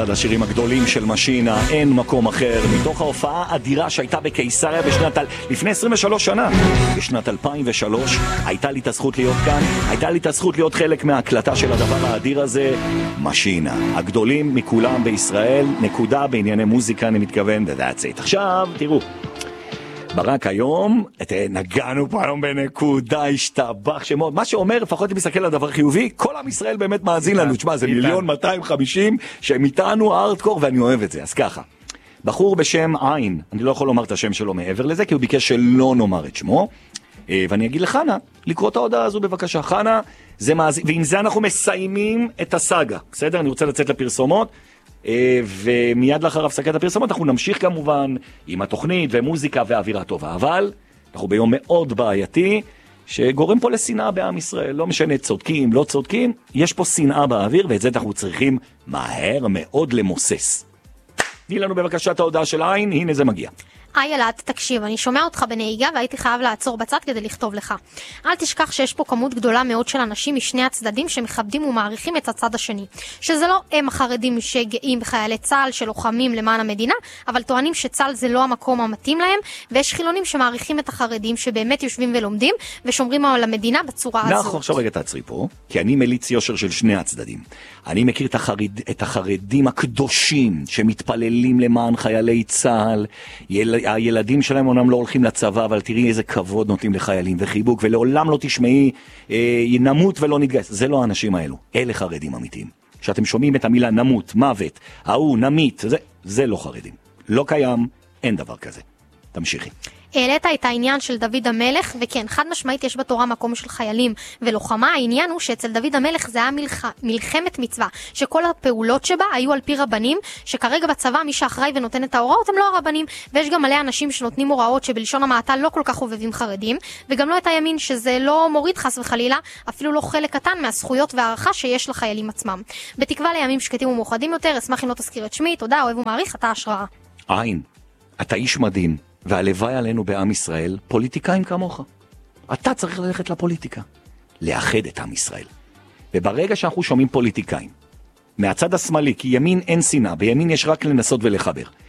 אחד השירים הגדולים של משינה, אין מקום אחר, מתוך ההופעה האדירה שהייתה בקיסריה לפני 23 שנה, בשנת 2003. הייתה לי את הזכות להיות כאן, הייתה לי את הזכות להיות חלק מההקלטה של הדבר האדיר הזה. משינה, הגדולים מכולם בישראל, נקודה בענייני מוזיקה, אני מתכוון, that's it. עכשיו, תראו, ברק היום, נגענו פה היום בנקודה, השתבח שמות, מה שאומר, לפחות אם מסתכל על דבר חיובי, כל עם ישראל באמת מאזין לנו, תשמע, זה 1,250,000 שהם איתנו הארדקור, ואני אוהב את זה, אז ככה. בחור בשם עין, אני לא יכול לומר את השם שלו מעבר לזה, כי הוא ביקש שלא נאמר את שמו, ואני אגיד לחנה, לקרוא את ההודעה הזו בבקשה. חנה, ועם זה אנחנו מסיימים את הסאגה, בסדר? אני רוצה לצאת לפרסומות, ומיד לאחר הפסקת הפרסומות אנחנו נמשיך כמובן עם התוכנית ומוזיקה ואווירה טובה, אבל אנחנו ביום מאוד בעייתי שגורם פה לשנאה בעם ישראל, לא משנה צודקים, לא צודקים, יש פה שנאה באוויר, ואת זה אנחנו צריכים מהר מאוד למוסס. תני לנו בבקשה את ההודעה של עין, הנה זה מגיע. ילד, תקשיב, אני שומע אותך בנהיגה והייתי חייב לעצור בצד כדי לכתוב לך. אל תשכח שיש פה כמות גדולה מאוד של אנשים משני הצדדים שמכבדים ומעריכים את הצד השני. שזה לא הם החרדים שגאים בחיילי צה"ל שלוחמים למען המדינה, אבל טוענים שצה"ל זה לא המקום המתאים להם, ויש חילונים שמעריכים את החרדים שבאמת יושבים ולומדים ושומרים על המדינה בצורה הזאת. אנחנו עכשיו רגע תעצרי פה, כי אני מליץ יושר של שני הצדדים. אני מכיר את החרדים הקדושים שמתפללים למען חיילי צה"ל, הילדים שלהם אומנם לא הולכים לצבא, אבל תראי איזה כבוד נותנים לחיילים וחיבוק, ולעולם לא תשמעי, נמות ולא נתגייס. זה לא האנשים האלו, אלה חרדים אמיתיים. שאתם שומעים את המילה נמות, מוות, נמית, זה לא חרדים. לא קיים, אין דבר כזה. תמשיכי. העלית את העניין של דוד המלך, וכן, חד משמעית יש בתורה מקום של חיילים ולוחמה. העניין הוא שאצל דוד המלך זה היה מלחמת מצווה, שכל הפעולות שבה היו על פי רבנים, שכרגע בצבא מי שאחראי ונותן את ההוראות הם לא הרבנים, ויש גם מלא אנשים שנותנים הוראות שבלשון המעטה לא כל כך חובבים חרדים, וגם לא את הימין, שזה לא מוריד חס וחלילה, אפילו לא חלק קטן מהזכויות והערכה שיש לחיילים עצמם. בתקווה לימים שקטים ומאוחדים יותר, אשמח אם לא תזכיר את שמי, תודה, אוהב ומעריך, אתה השראה. עין, אתה איש מדהים. והלוואי עלינו בעם ישראל, פוליטיקאים כמוך. אתה צריך ללכת לפוליטיקה, לאחד את עם ישראל. וברגע שאנחנו שומעים פוליטיקאים, מהצד השמאלי, כי ימין אין שנאה, בימין יש רק לנסות ולחבר.